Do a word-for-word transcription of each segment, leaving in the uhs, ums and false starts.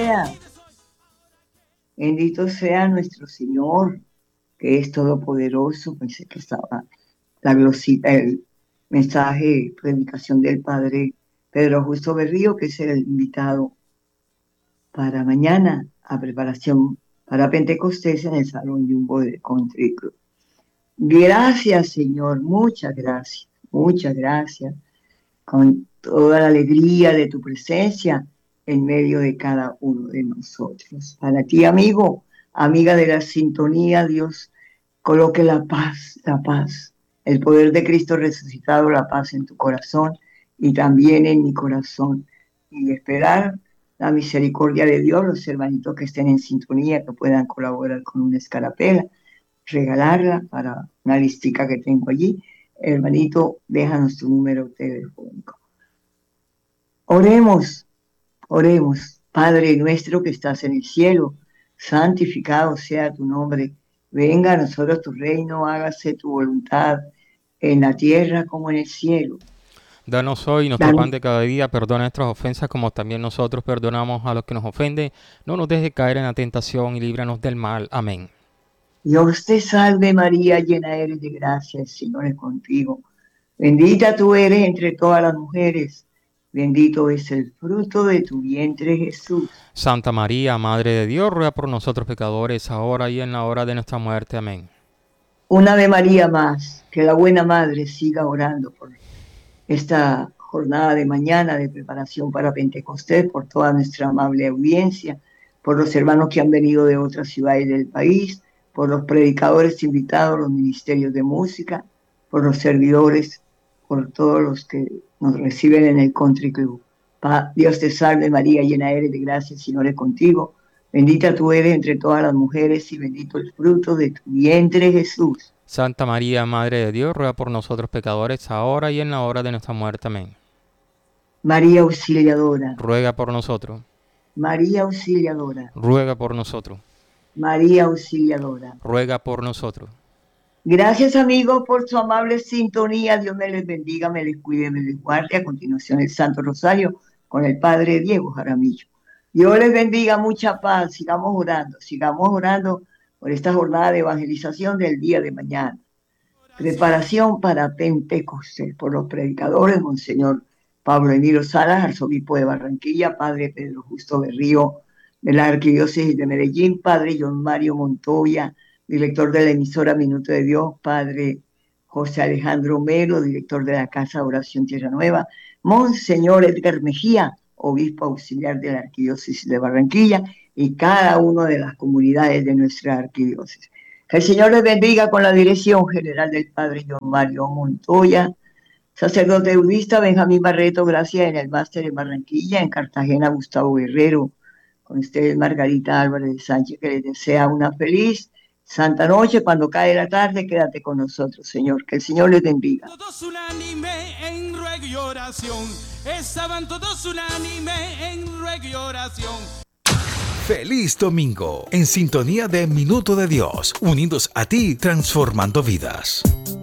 sea, bendito sea nuestro Señor, que es todopoderoso. Pensé que estaba la glosita, el mensaje, predicación del Padre Pedro Justo Berrío, que es el invitado para mañana a preparación para Pentecostés en el Salón Jumbo de Country Club. Gracias, Señor, muchas gracias, muchas gracias, con toda la alegría de tu presencia en medio de cada uno de nosotros. Para ti, amigo, amiga de la sintonía, Dios coloque la paz, la paz, el poder de Cristo resucitado, la paz en tu corazón y también en mi corazón. Y esperar la misericordia de Dios, los hermanitos que estén en sintonía, que puedan colaborar con una escarapela, regalarla para una listica que tengo allí. Hermanito, déjanos tu número telefónico. Oremos, oremos. Padre nuestro que estás en el cielo, santificado sea tu nombre. Venga a nosotros tu reino, hágase tu voluntad en la tierra como en el cielo. Danos hoy nuestro Danos. pan de cada día, perdona nuestras ofensas como también nosotros perdonamos a los que nos ofenden. No nos dejes caer en la tentación y líbranos del mal. Amén. Dios te salve María, llena eres de gracia, el Señor es contigo. Bendita tú eres entre todas las mujeres, bendito es el fruto de tu vientre Jesús. Santa María, Madre de Dios, ruega por nosotros pecadores, ahora y en la hora de nuestra muerte. Amén. Una Ave María más, que la buena Madre siga orando por esta jornada de mañana de preparación para Pentecostés, por toda nuestra amable audiencia, por los hermanos que han venido de otras ciudades del país, por los predicadores invitados, los ministerios de música, por los servidores, por todos los que nos reciben en el Country Club. Pa, Dios te salve María, llena eres de gracia, el Señor es contigo. Bendita tú eres entre todas las mujeres y bendito el fruto de tu vientre Jesús. Santa María, Madre de Dios, ruega por nosotros pecadores, ahora y en la hora de nuestra muerte. Amén. María Auxiliadora, ruega por nosotros. María Auxiliadora, ruega por nosotros. María Auxiliadora, ruega por nosotros. Gracias, amigos, por su amable sintonía. Dios me les bendiga, me les cuide, me les guarde. A continuación, el Santo Rosario con el Padre Diego Jaramillo. Dios les bendiga, mucha paz. Sigamos orando, sigamos orando por esta jornada de evangelización del día de mañana. Preparación para Pentecostés, por los predicadores, Monseñor Pablo Emilio Salas, arzobispo de Barranquilla, Padre Pedro Justo Berrío, de la Arquidiócesis de Medellín, Padre John Mario Montoya, director de la emisora Minuto de Dios, Padre José Alejandro Melo, director de la Casa de Oración Tierra Nueva, Monseñor Edgar Mejía, obispo auxiliar de la Arquidiócesis de Barranquilla, y cada una de las comunidades de nuestra arquidiócesis. Que el Señor les bendiga con la dirección general del Padre John Mario Montoya, sacerdote budista Benjamín Barreto, gracias en el máster en Barranquilla, en Cartagena Gustavo Guerrero, con ustedes Margarita Álvarez de Sánchez, que les desea una feliz Santa Noche. Cuando cae la tarde, quédate con nosotros, Señor. Que el Señor les bendiga. Todos unánime en ruego y oración. Estaban todos unánime en ruego y oración. Feliz domingo, en sintonía de Minuto de Dios, unidos a ti, transformando vidas.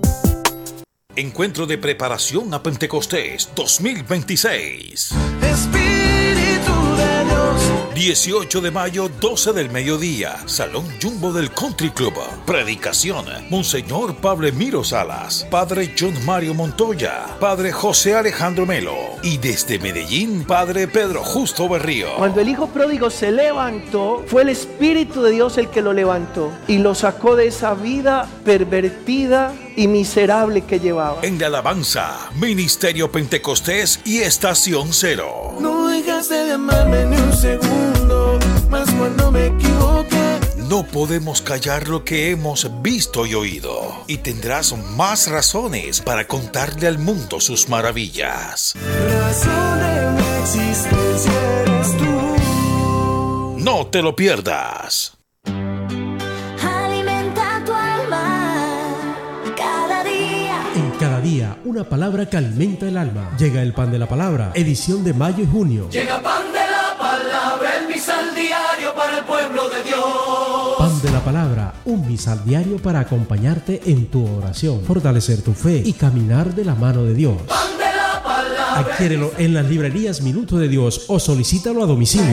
Encuentro de preparación a Pentecostés dos mil veintiséis. Espíritu de Dios. dieciocho de mayo, doce del mediodía, Salón Jumbo del Country Club. Predicación, Monseñor Pablo Emilio Salas, Padre John Mario Montoya, Padre José Alejandro Melo y desde Medellín, Padre Pedro Justo Berrío. Cuando el hijo pródigo se levantó, fue el Espíritu de Dios el que lo levantó y lo sacó de esa vida pervertida y miserable que llevaba. En la alabanza, Ministerio Pentecostés y Estación Cero. No dejaste de amarme ni un segundo, más cuando me equivoqué. No podemos callar lo que hemos visto y oído, y tendrás más razones para contarle al mundo sus maravillas. Razón de mi existencia eres tú. No te lo pierdas. Alimenta tu alma cada día. En cada día, una palabra que alimenta el alma. Llega el pan de la palabra, edición de mayo y junio. Llega pan de la palabra, el misal diario para el pueblo de Dios. Pan de la palabra, un misal diario para acompañarte en tu oración, fortalecer tu fe y caminar de la mano de Dios. Pan de la palabra. Adquiérelo en las librerías Minuto de Dios o solicítalo a domicilio.